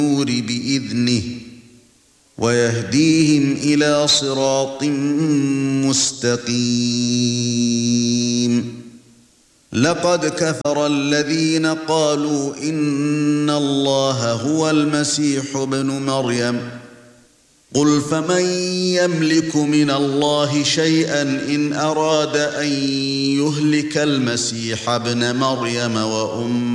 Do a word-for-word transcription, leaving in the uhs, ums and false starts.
النور بإذنه ويهديهم إلى صراط مستقيم لقد كفر الذين قالوا إن الله هو المسيح ابن مريم قل فمن يملك من الله شيئا إن أراد أن يهلك المسيح ابن مريم وأمه